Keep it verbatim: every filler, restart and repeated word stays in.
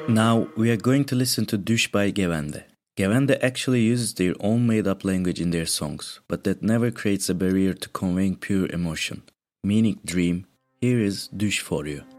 Now we are going to listen to Düş by Gevende. Gevende actually uses their own made-up language in their songs, but that never creates a barrier to conveying pure emotion. Meaning dream, here is Düş for you.